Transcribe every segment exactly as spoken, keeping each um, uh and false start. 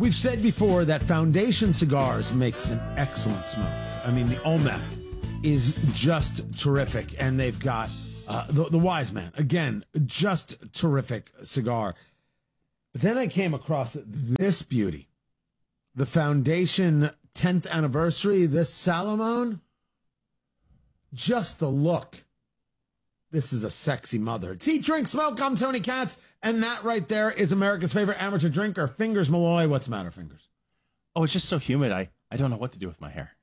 We've said before that Foundation Cigars makes an excellent smoke. I mean, the Olmec is just terrific, and they've got uh, the, the Wise Man, again, just terrific cigar. But then I came across this beauty, the Foundation tenth anniversary, this Salomon. Just the look. This is a sexy mother. It's Eat, Drink, Smoke. I'm Tony Katz, and that right there is America's favorite amateur drinker, Fingers Malloy. What's the matter, Fingers? Oh, it's just so humid. I, I don't know what to do with my hair.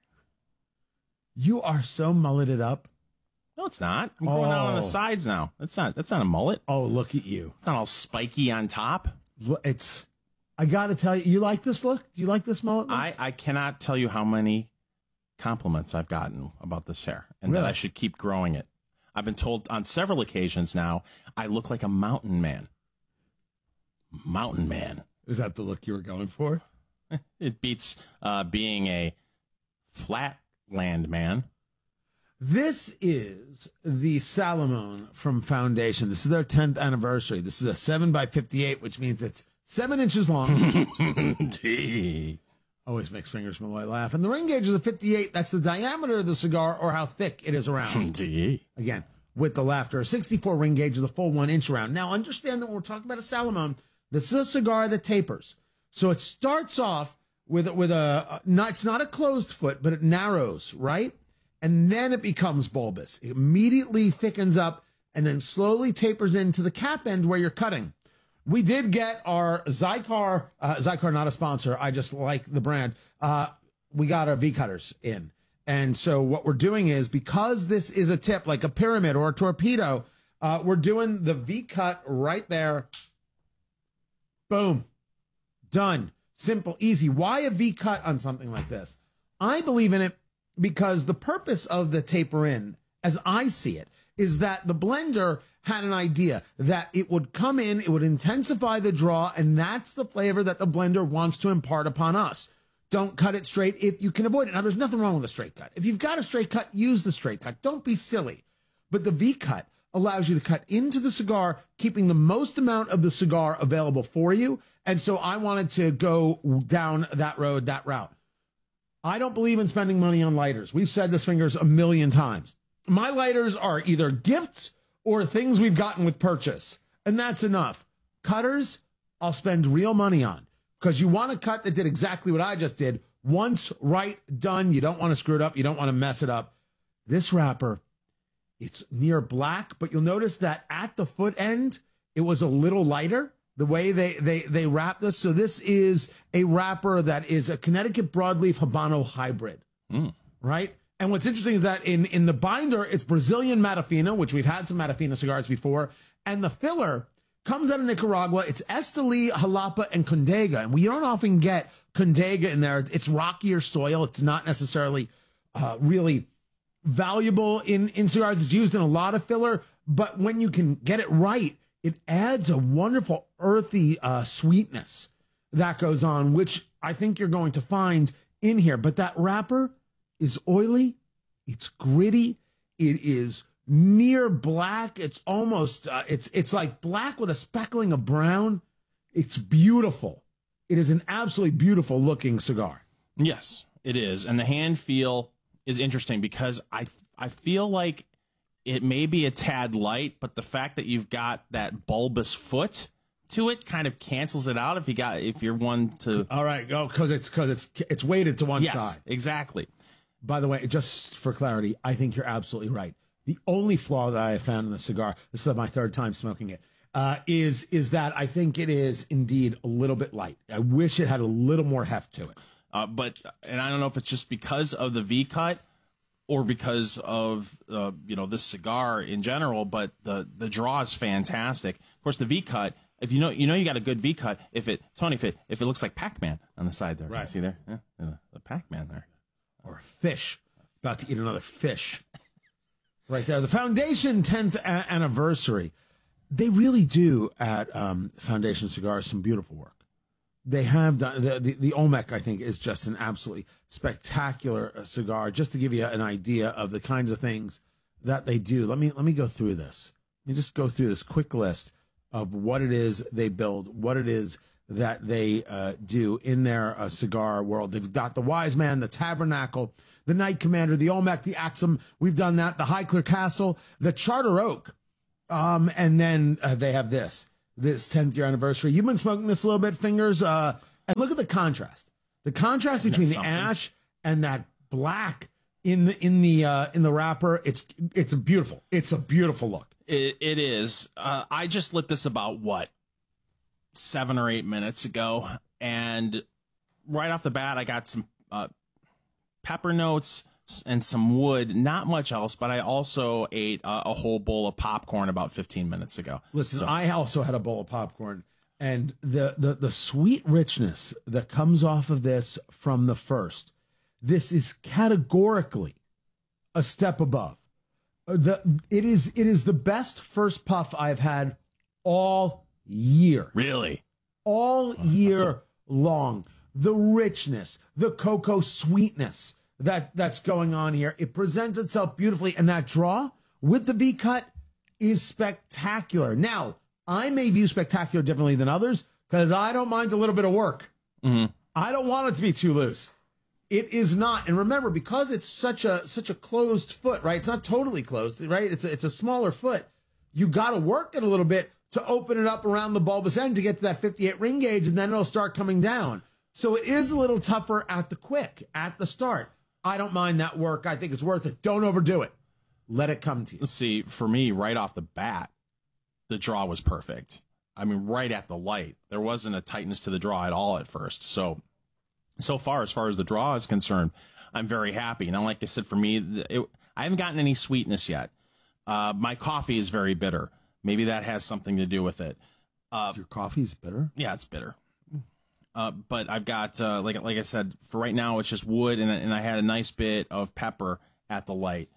You are so mulleted up. No, it's not. I'm growing out on the Oh. sides now. That's not That's not a mullet. Oh, look at you. It's not all spiky on top. Look, It's, I got to tell you, you like this look? Do you like this mullet look? I, I cannot tell you how many compliments I've gotten about this hair and Really? that I should keep growing it. I've been told on several occasions now I look like a mountain man. Mountain man. Is that the look you were going for? It beats uh, being a flatland man. This is the Salomon from Foundation. This is their tenth anniversary. This is a seven by fifty-eight, which means it's seven inches long. Gee. Always makes Fingers Malloy laugh. And the ring gauge is a fifty-eight. That's the diameter of the cigar or how thick it is around. Gee. Again, with the laughter. A sixty-four ring gauge is a full one inch around. Now, understand that when we're talking about a Salomon, this is a cigar that tapers. So it starts off with, with a, not, it's not a closed foot, but it narrows, right? And then it becomes bulbous. It immediately thickens up and then slowly tapers into the cap end where you're cutting. We did get our Zycar, uh, Zycar not a sponsor, I just like the brand. Uh, we got our V-cutters in. And so what we're doing is, because this is a tip, like a pyramid or a torpedo, uh, we're doing the V-cut right there. Boom. Done. Simple, easy. Why a V-cut on something like this? I believe in it because the purpose of the taper in, as I see it, is that the blender had an idea that it would come in, it would intensify the draw, and that's the flavor that the blender wants to impart upon us. Don't cut it straight if you can avoid it. Now, there's nothing wrong with a straight cut. If you've got a straight cut, use the straight cut. Don't be silly. But the V-cut allows you to cut into the cigar, keeping the most amount of the cigar available for you. And so I wanted to go down that road, that route. I don't believe in spending money on lighters. We've said this, Fingers, a million times. My lighters are either gifts or things we've gotten with purchase, and that's enough. Cutters, I'll spend real money on, because you want a cut that did exactly what I just did. Once, right, done. You don't want to screw it up. You don't want to mess it up. This wrapper, it's near black, but you'll notice that at the foot end, it was a little lighter, the way they, they, they wrap this. So this is a wrapper that is a Connecticut broadleaf Habano hybrid, Mm. right? And what's interesting is that in, in the binder, it's Brazilian Matafina, which we've had some Matafina cigars before. And the filler comes out of Nicaragua. It's Esteli, Jalapa, and Condega. And we don't often get Condega in there. It's rockier soil. It's not necessarily uh, really valuable in, in cigars. It's used in a lot of filler. But when you can get it right, it adds a wonderful earthy uh, sweetness that goes on, which I think you're going to find in here. But that wrapper is oily, it's gritty, it is near black, it's almost, uh, it's it's like black with a speckling of brown. It's beautiful. It is an absolutely beautiful looking cigar. Yes, it is. And the hand feel is interesting because I I feel like it may be a tad light, but the fact that you've got that bulbous foot to it kind of cancels it out if you got if you're one to All right, go, because it's because it's it's weighted to one yes, side. exactly. By the way, just for clarity, I think you're absolutely right. The only flaw that I have found in the cigar, this is my third time smoking it, uh, is is that I think it is indeed a little bit light. I wish it had a little more heft to it. Uh, but and I don't know if it's just because of the V cut or because of uh, you know this cigar in general, but the the draw is fantastic. Of course, the V cut. If you know you know you got a good V cut, if it Tony, if it if it looks like Pac-Man on the side there, Right. See there, yeah, the, the Pac-Man there. Or a fish. About to eat another fish. Right there. The Foundation tenth a- anniversary. They really do at um, Foundation Cigars some beautiful work. They have done, the, the, the Olmec, I think, is just an absolutely spectacular uh, cigar. Just to give you an idea of the kinds of things that they do. Let me, let me go through this. Let me just go through this quick list of what it is they build, what it is that they uh, do in their uh, cigar world. They've got the Wise Man, the Tabernacle, the Night Commander, the Olmec, the Axum. We've done that. The Highclere Castle, the Charter Oak. Um, and then uh, they have this, this tenth year anniversary. You've been smoking this a little bit, Fingers. Uh, and look at the contrast. The contrast between the ash and that black in the in the uh, in the wrapper. It's it's beautiful. It's a beautiful look. It, it is. Uh, I just lit this about what seven or eight minutes ago, and right off the bat, I got some uh, pepper notes and some wood. Not much else, but I also ate uh, a whole bowl of popcorn about fifteen minutes ago. Listen, so. I also had a bowl of popcorn, and the the the sweet richness that comes off of this from the first. This is categorically a step above. The it is it is the best first puff I've had all year. Really? All year a- long. The richness, the cocoa sweetness that, that's going on here. It presents itself beautifully, and that draw with the V-cut is spectacular. Now, I may view spectacular differently than others because I don't mind a little bit of work. Mm-hmm. I don't want it to be too loose. It is not, and remember, because it's such a such a closed foot, right? It's not totally closed, right? It's a, it's a smaller foot. You got to work it a little bit to open it up around the bulbous end to get to that fifty-eight ring gauge, and then it'll start coming down. So it is a little tougher at the quick, at the start. I don't mind that work. I think it's worth it. Don't overdo it. Let it come to you. See, for me, right off the bat, the draw was perfect. I mean, right at the light. There wasn't a tightness to the draw at all at first. So, so far, as far as the draw is concerned, I'm very happy. Now, like I said, for me, it, I haven't gotten any sweetness yet. Uh, my coffee is very bitter. Maybe that has something to do with it. Uh, Your coffee is bitter? Yeah, it's bitter. Uh, but I've got, uh, like like I said, for right now, it's just wood, and, and I had a nice bit of pepper at the light.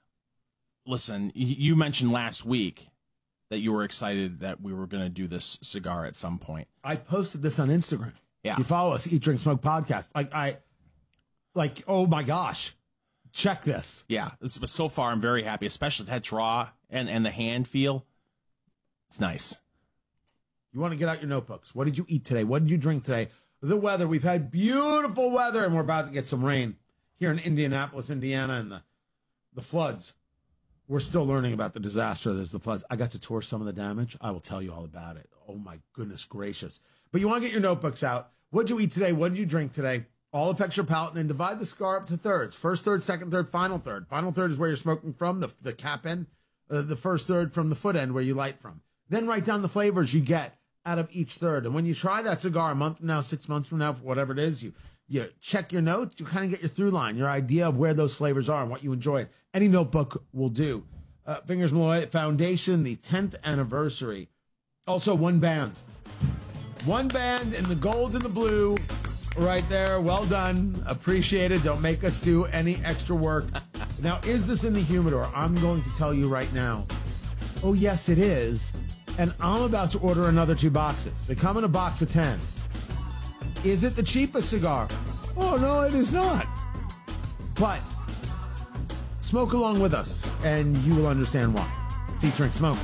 Listen, you mentioned last week that you were excited that we were going to do this cigar at some point. I posted this on Instagram. Yeah. You follow us, Eat, Drink, Smoke podcast. Like, I, like, oh my gosh, check this. Yeah, it's, but so far I'm very happy, especially that draw and, and the hand feel. It's nice. You want to get out your notebooks. What did you eat today? What did you drink today? The weather. We've had beautiful weather, and we're about to get some rain here in Indianapolis, Indiana, and the, the floods. We're still learning about the disaster that is the floods. I got to tour some of the damage. I will tell you all about it. Oh, my goodness gracious. But you want to get your notebooks out. What did you eat today? What did you drink today? All affects your palate, and then divide the cigar up to thirds. First third, second third, final third. Final third is where you're smoking from, the, the cap end. Uh, the first third from the foot end where you light from. Then write down the flavors you get out of each third. And when you try that cigar a month from now, six months from now, whatever it is, you you check your notes, you kind of get your through line, your idea of where those flavors are and what you enjoyed. Any notebook will do. Uh, Fingers Malloy Foundation, the tenth anniversary. Also, one band. One band in the gold and the blue right there. Well done. Appreciate it. Don't make us do any extra work. Now, is this in the humidor? I'm going to tell you right now. Oh, yes, it is. And I'm about to order another two boxes. They come in a box of ten. Is it the cheapest cigar? Oh, no, it is not. But smoke along with us, and you will understand why. It's Eat, Drink, Smoke.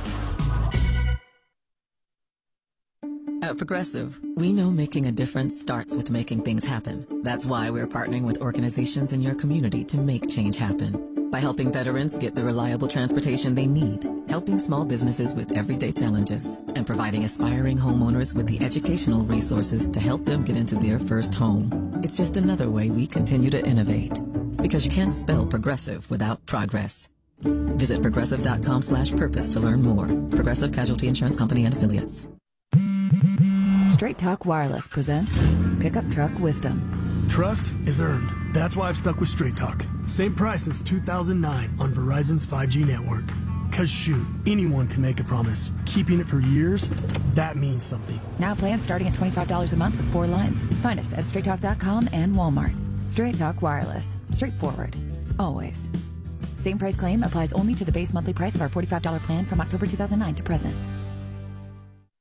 At Progressive, we know making a difference starts with making things happen. That's why we're partnering with organizations in your community to make change happen. By helping veterans get the reliable transportation they need, helping small businesses with everyday challenges, and providing aspiring homeowners with the educational resources to help them get into their first home. It's just another way we continue to innovate. Because you can't spell progressive without progress. Visit progressive.com slash purpose to learn more. Progressive Casualty Insurance Company and Affiliates. Straight Talk Wireless presents Pickup Truck Wisdom. Trust is earned. That's why I've stuck with Straight Talk. Same price since two thousand nine on Verizon's five G network. Cause shoot, anyone can make a promise. Keeping it for years, that means something. Now plans starting at twenty-five dollars a month with four lines. Find us at straight talk dot com and Walmart. Straight Talk Wireless. Straightforward. Always. Same price claim applies only to the base monthly price of our forty-five dollars plan from October two thousand nine to present.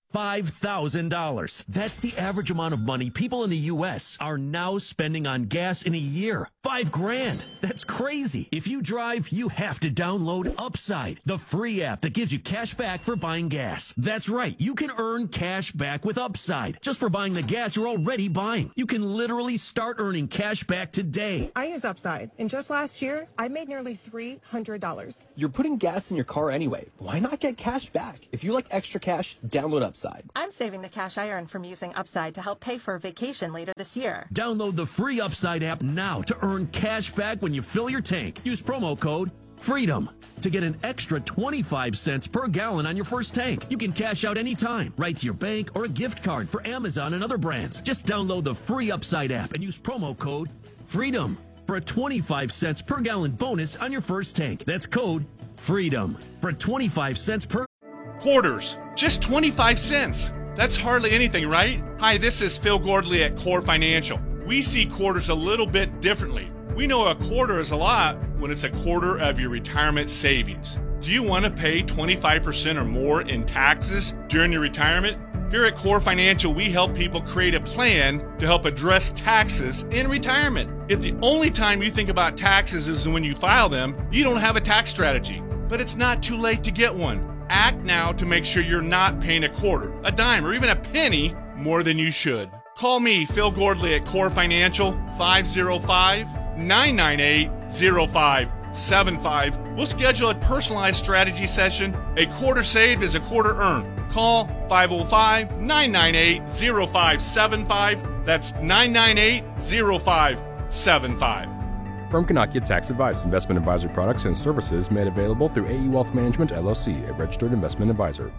five thousand dollars. That's the average amount of money people in the U S are now spending on gas in a year. Five grand. That's crazy. If you drive, you have to download Upside, the free app that gives you cash back for buying gas. That's right. You can earn cash back with Upside just for buying the gas you're already buying. You can literally start earning cash back today. I use Upside, and just last year, I made nearly three hundred dollars. You're putting gas in your car anyway. Why not get cash back? If you like extra cash, download Upside. I'm saving the cash I earn from using Upside to help pay for a vacation later this year. Download the free Upside app now to earn cash back when you fill your tank. Use promo code FREEDOM to get an extra twenty-five cents per gallon on your first tank. You can cash out anytime, right to your bank or a gift card for Amazon and other brands. Just download the free Upside app and use promo code FREEDOM for a twenty-five cents per gallon bonus on your first tank. That's code FREEDOM for twenty-five cents per Quarters, just twenty-five cents. That's hardly anything, right? Hi, this is Phil Gordley at Core Financial. We see quarters a little bit differently. We know a quarter is a lot when it's a quarter of your retirement savings. Do you want to pay twenty-five percent or more in taxes during your retirement? Here at Core Financial, we help people create a plan to help address taxes in retirement. If the only time you think about taxes is when you file them, you don't have a tax strategy. But it's not too late to get one. Act now to make sure you're not paying a quarter, a dime, or even a penny more than you should. Call me, Phil Gordley, at Core Financial, five oh five, nine nine eight, oh five seven five. We'll schedule a personalized strategy session. A quarter saved is a quarter earned. Call five oh five, nine nine eight, oh five seven five. That's nine nine eight, oh five seven five. Firm cannot give tax advice. Investment advisory products and services made available through A E Wealth Management, L L C, a registered investment advisor.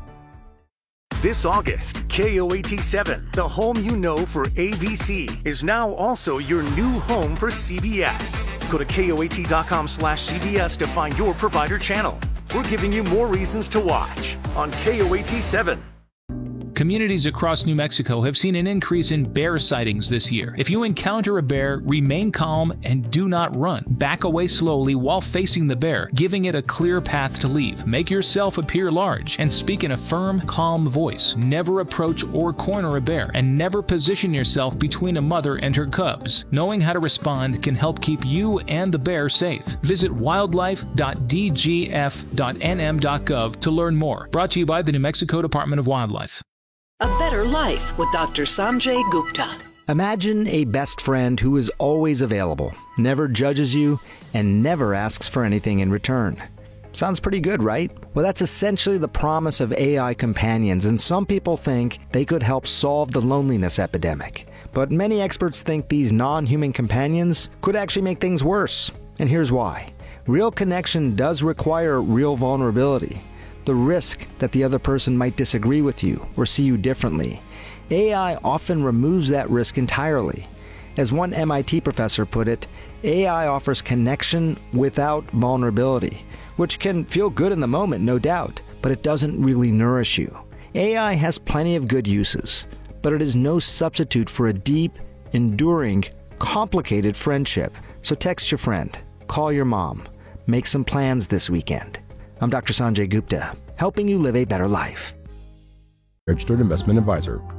This August, K O A T seven, the home you know for A B C, is now also your new home for C B S. Go to K O A T dot com slash C B S to find your provider channel. We're giving you more reasons to watch on K O A T seven. Communities across New Mexico have seen an increase in bear sightings this year. If you encounter a bear, remain calm and do not run. Back away slowly while facing the bear, giving it a clear path to leave. Make yourself appear large and speak in a firm, calm voice. Never approach or corner a bear, and never position yourself between a mother and her cubs. Knowing how to respond can help keep you and the bear safe. Visit wildlife dot d g f dot n m dot gov to learn more. Brought to you by the New Mexico Department of Wildlife. A Better Life with Doctor Sanjay Gupta. Imagine a best friend who is always available, never judges you, and never asks for anything in return. Sounds pretty good, right? Well, that's essentially the promise of A I companions, and some people think they could help solve the loneliness epidemic. But many experts think these non-human companions could actually make things worse. And here's why. Real connection does require real vulnerability. The risk that the other person might disagree with you or see you differently. A I often removes that risk entirely. As one M I T professor put it, A I offers connection without vulnerability, which can feel good in the moment, no doubt, but it doesn't really nourish you. A I has plenty of good uses, but it is no substitute for a deep, enduring, complicated friendship. So text your friend, call your mom, make some plans this weekend. I'm Doctor Sanjay Gupta, helping you live a better life. Registered investment advisor.